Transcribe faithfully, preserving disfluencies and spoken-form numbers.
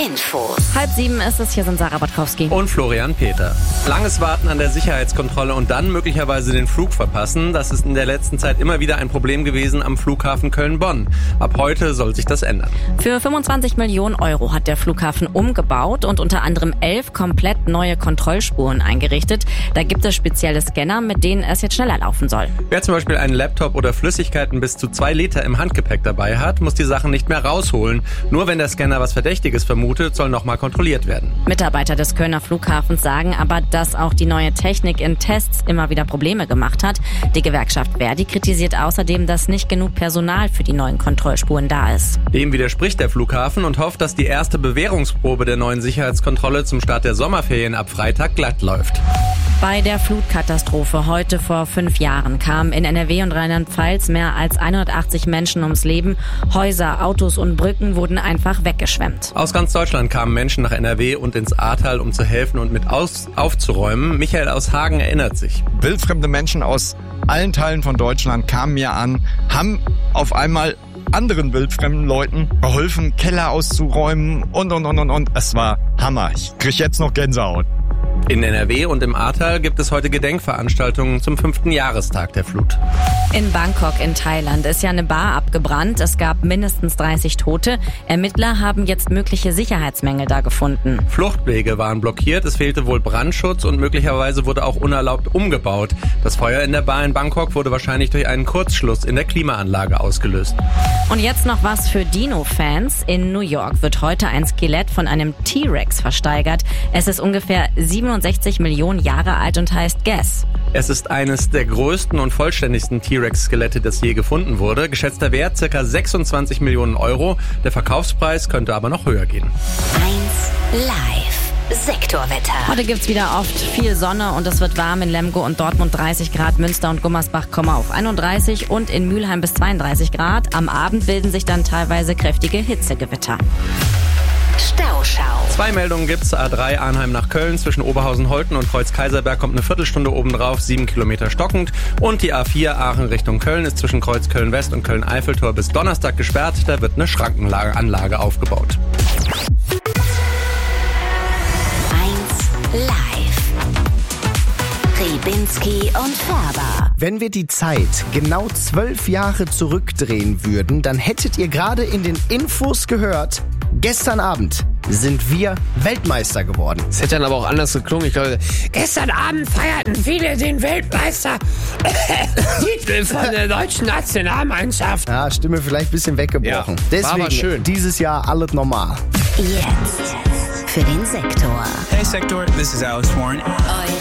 Infos. Halb sieben ist es, hier sind Sarah Botkowski. Und Florian Peter. Langes Warten an der Sicherheitskontrolle und dann möglicherweise den Flug verpassen, das ist in der letzten Zeit immer wieder ein Problem gewesen am Flughafen Köln-Bonn. Ab heute soll sich das ändern. Für fünfundzwanzig Millionen Euro hat der Flughafen umgebaut und unter anderem elf komplett neue Kontrollspuren eingerichtet. Da gibt es spezielle Scanner, mit denen es jetzt schneller laufen soll. Wer zum Beispiel einen Laptop oder Flüssigkeiten bis zu zwei Liter im Handgepäck dabei hat, muss die Sachen nicht mehr rausholen. Nur wenn der Scanner was Verdächtiges vermutet, soll nochmal kontrolliert werden. Mitarbeiter des Kölner Flughafens sagen aber, dass auch die neue Technik in Tests immer wieder Probleme gemacht hat. Die Gewerkschaft Verdi kritisiert außerdem, dass nicht genug Personal für die neuen Kontrollspuren da ist. Dem widerspricht der Flughafen und hofft, dass die erste Bewährungsprobe der neuen Sicherheitskontrolle zum Start der Sommerferien ab Freitag glatt läuft. Bei der Flutkatastrophe heute vor fünf Jahren kamen in N R W und Rheinland-Pfalz mehr als hundertachtzig Menschen ums Leben. Häuser, Autos und Brücken wurden einfach weggeschwemmt. Aus ganz Deutschland kamen Menschen nach N R W und ins Ahrtal, um zu helfen und mit aus- aufzuräumen. Michael aus Hagen erinnert sich. Wildfremde Menschen aus allen Teilen von Deutschland kamen mir an, haben auf einmal anderen wildfremden Leuten geholfen, Keller auszuräumen und, und, und, und, und. Es war Hammer. Ich krieg jetzt noch Gänsehaut. In N R W und im Ahrtal gibt es heute Gedenkveranstaltungen zum fünften Jahrestag der Flut. In Bangkok in Thailand ist ja eine Bar abgebrannt. Es gab mindestens dreißig Tote. Ermittler haben jetzt mögliche Sicherheitsmängel da gefunden. Fluchtwege waren blockiert, es fehlte wohl Brandschutz und möglicherweise wurde auch unerlaubt umgebaut. Das Feuer in der Bar in Bangkok wurde wahrscheinlich durch einen Kurzschluss in der Klimaanlage ausgelöst. Und jetzt noch was für Dino-Fans. In New York wird heute ein Skelett von einem T-Rex versteigert. Es ist ungefähr siebenundsechzig Millionen Jahre alt und heißt Guess. Es ist eines der größten und vollständigsten T-Rex-Skelette, das je gefunden wurde. Geschätzter Wert ca. sechsundzwanzig Millionen Euro. Der Verkaufspreis könnte aber noch höher gehen. eins Live. Sektorwetter. Heute gibt's wieder oft viel Sonne und es wird warm in Lemgo und Dortmund dreißig Grad, Münster und Gummersbach kommen auf einunddreißig und in Mülheim bis zweiunddreißig Grad. Am Abend bilden sich dann teilweise kräftige Hitzegewitter. Stauschau. Zwei Meldungen gibt's. A drei Arnheim nach Köln. Zwischen Oberhausen-Holten und Kreuz-Kaiserberg kommt eine Viertelstunde obendrauf, sieben Kilometer stockend. Und die A vier Aachen Richtung Köln ist zwischen Kreuz Köln-West und Köln-Eiffeltor bis Donnerstag gesperrt. Da wird eine Schrankenanlage aufgebaut. eins Live. Ribinski und Färber. Wenn wir die Zeit genau zwölf Jahre zurückdrehen würden, dann hättet ihr gerade in den Infos gehört, gestern Abend sind wir Weltmeister geworden. Es hätte dann aber auch anders geklungen. Ich glaube, gestern Abend feierten viele den Weltmeister-Titel von der deutschen Nationalmannschaft. Ja, Stimme vielleicht ein bisschen weggebrochen. Ja, Deswegen war aber schön. Dieses Jahr alles normal. Jetzt für den Sektor. Hey Sektor, this is Alex Warren. Euer